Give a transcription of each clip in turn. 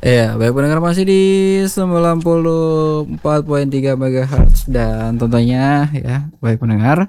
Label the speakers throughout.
Speaker 1: Iya, baik pendengar masih di 94,3 MHz dan tentunya ya, baik pendengar.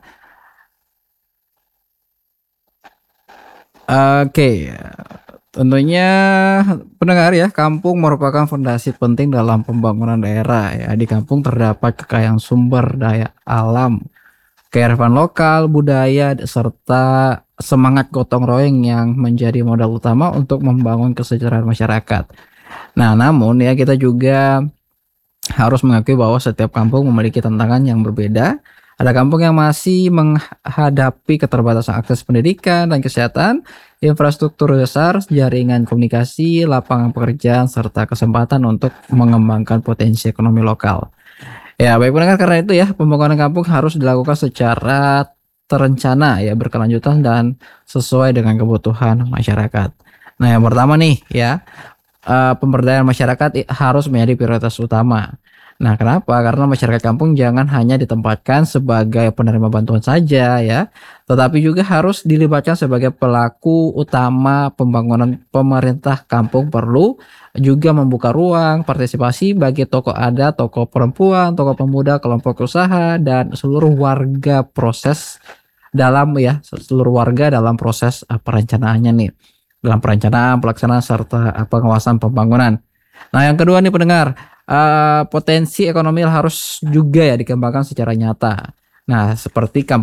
Speaker 1: Oke, tentunya pendengar ya, kampung merupakan fondasi penting dalam pembangunan daerah ya. Di kampung terdapat kekayaan sumber daya alam, kearifan lokal, budaya, serta semangat gotong royong yang menjadi modal utama untuk membangun kesejahteraan masyarakat. Nah, namun ya kita juga harus mengakui bahwa setiap kampung memiliki tantangan yang berbeda. Ada kampung yang masih menghadapi keterbatasan akses pendidikan dan kesehatan, infrastruktur dasar, jaringan komunikasi, lapangan pekerjaan, serta kesempatan untuk mengembangkan potensi ekonomi lokal. Ya, baik pendengar, karena itu ya, pembangunan kampung harus dilakukan secara terencana ya, berkelanjutan dan sesuai dengan kebutuhan masyarakat. Nah, yang pertama nih ya, pemberdayaan masyarakat harus menjadi prioritas utama. Nah, kenapa? Karena masyarakat kampung jangan hanya ditempatkan sebagai penerima bantuan saja ya, tetapi juga harus dilibatkan sebagai pelaku utama pembangunan. Pemerintah kampung perlu juga membuka ruang partisipasi bagi tokoh adat, tokoh perempuan, tokoh pemuda, kelompok usaha, dan seluruh warga seluruh warga dalam proses perencanaannya nih, dalam perencanaan, pelaksanaan, serta pengawasan pembangunan. Nah, yang kedua nih pendengar, potensi ekonomi harus juga ya dikembangkan secara nyata. Nah, seperti